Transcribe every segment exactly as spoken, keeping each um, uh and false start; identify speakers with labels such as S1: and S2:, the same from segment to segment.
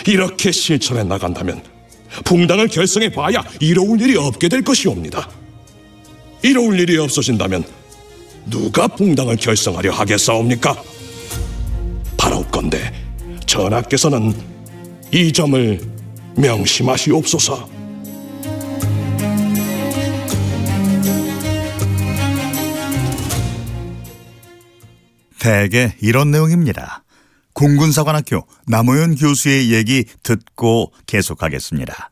S1: 이렇게 실천해 나간다면 붕당을 결성해 봐야 이로울 일이 없게 될 것이옵니다. 이로울 일이 없어진다면 누가 붕당을 결성하려 하겠사옵니까? 바라옵건대 전하께서는 이 점을 명심하시옵소서.
S2: 대개 이런 내용입니다. 공군사관학교 남호연 교수의 얘기 듣고 계속하겠습니다.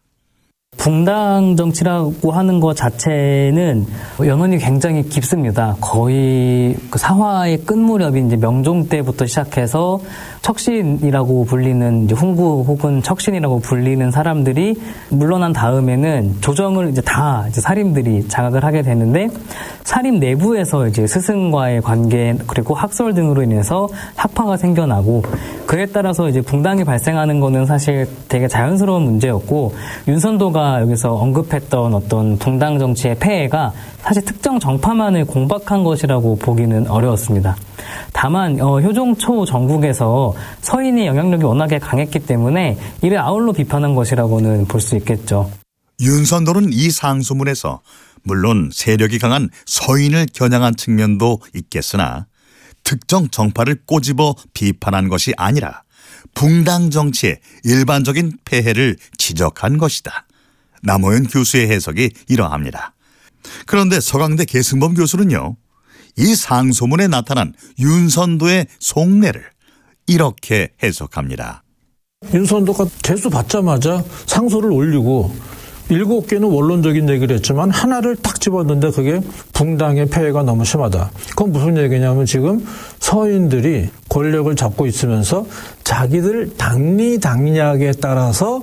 S3: 붕당 정치라고 하는 것 자체는 연원이 굉장히 깊습니다. 거의 그 사화의 끝 무렵인 이제 명종 때부터 시작해서 척신이라고 불리는 이제 훈구 혹은 척신이라고 불리는 사람들이 물러난 다음에는 조정을 이제 다 이제 사림들이 장악을 하게 되는데, 사림 내부에서 이제 스승과의 관계 그리고 학설 등으로 인해서 학파가 생겨나고, 그에 따라서 이제 붕당이 발생하는 거는 사실 되게 자연스러운 문제였고, 윤선도가 여기서 언급했던 어떤 붕당 정치의 폐해가 사실 특정 정파만을 공박한 것이라고 보기는 어려웠습니다. 다만 어, 효종 초 전국에서 서인의 영향력이 워낙에 강했기 때문에 이를 아울러 비판한 것이라고는 볼 수 있겠죠.
S2: 윤선도는 이 상소문에서 물론 세력이 강한 서인을 겨냥한 측면도 있겠으나 특정 정파를 꼬집어 비판한 것이 아니라 붕당 정치의 일반적인 폐해를 지적한 것이다. 남호연 교수의 해석이 이러합니다. 그런데 서강대 계승범 교수는요, 이 상소문에 나타난 윤선도의 속내를 이렇게 해석합니다.
S4: 윤선도가 개수 받자마자 상소를 올리고 일곱 개는 원론적인 얘기를 했지만 하나를 딱 집었는데 그게 붕당의 폐해가 너무 심하다. 그건 무슨 얘기냐면 지금 서인들이 권력을 잡고 있으면서 자기들 당리당략에 따라서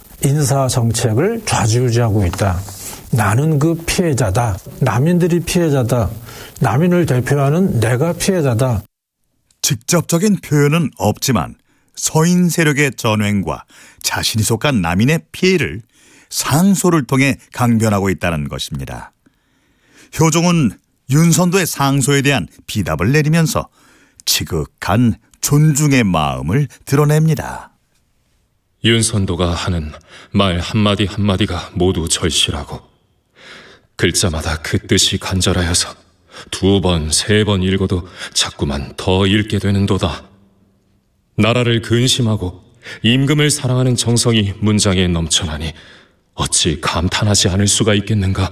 S4: 인사정책을 좌지우지하고 있다. 나는 그 피해자다. 남인들이 피해자다. 남인을 대표하는 내가 피해자다.
S2: 직접적인 표현은 없지만 서인 세력의 전횡과 자신이 속한 남인의 피해를 상소를 통해 강변하고 있다는 것입니다. 효종은 윤선도의 상소에 대한 비답을 내리면서 지극한 존중의 마음을 드러냅니다.
S5: 윤선도가 하는 말 한마디 한마디가 모두 절실하고 글자마다 그 뜻이 간절하여서 두 번, 세 번 읽어도 자꾸만 더 읽게 되는도다. 나라를 근심하고 임금을 사랑하는 정성이 문장에 넘쳐나니 어찌 감탄하지 않을 수가 있겠는가.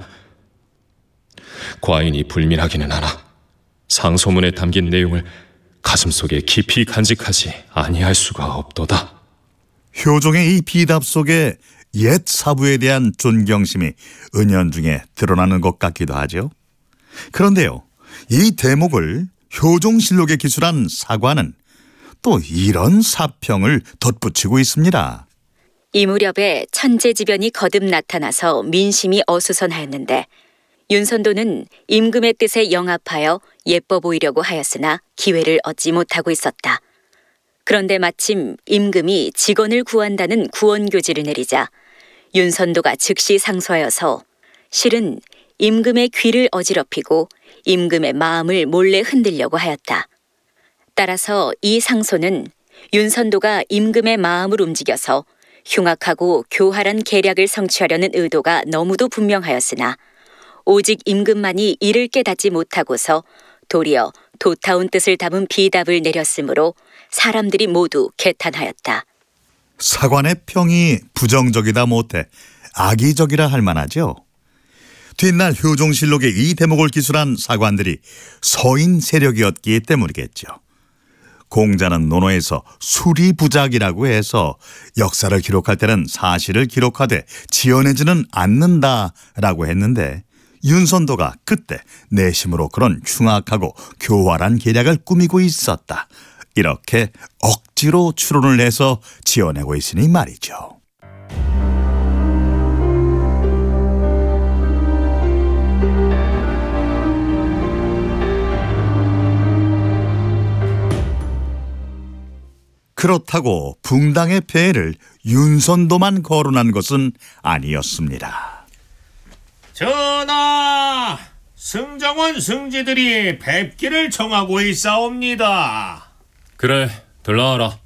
S5: 과인이 불민하기는 하나 상소문에 담긴 내용을 가슴속에 깊이 간직하지 아니할 수가 없도다.
S2: 효종의 이 비답 속에 옛 사부에 대한 존경심이 은연중에 드러나는 것 같기도 하죠. 그런데요, 이 대목을 효종실록에 기술한 사관은 또 이런 사평을 덧붙이고 있습니다.
S6: 이 무렵에 천재지변이 거듭 나타나서 민심이 어수선하였는데 윤선도는 임금의 뜻에 영합하여 예뻐 보이려고 하였으나 기회를 얻지 못하고 있었다. 그런데 마침 임금이 직원을 구한다는 구원교지를 내리자 윤선도가 즉시 상소하여서 실은 임금의 귀를 어지럽히고 임금의 마음을 몰래 흔들려고 하였다. 따라서 이 상소는 윤선도가 임금의 마음을 움직여서 흉악하고 교활한 계략을 성취하려는 의도가 너무도 분명하였으나 오직 임금만이 이를 깨닫지 못하고서 도리어 도타운 뜻을 담은 비답을 내렸으므로 사람들이 모두 개탄하였다.
S2: 사관의 평이 부정적이다 못해 악의적이라 할 만하죠. 뒷날 효종실록에 이 대목을 기술한 사관들이 서인 세력이었기 때문이겠죠. 공자는 논어에서 수리부작이라고 해서 역사를 기록할 때는 사실을 기록하되 지어내지는 않는다라고 했는데 윤선도가 그때 내심으로 그런 흉악하고 교활한 계략을 꾸미고 있었다. 이렇게 억지로 추론을 해서 지어내고 있으니 말이죠. 그렇다고 붕당의 폐해를 윤선도만 거론한 것은 아니었습니다.
S7: 전하, 승정원 승지들이 뵙기를 청하고 있사옵니다.
S5: 그래, 들러와라.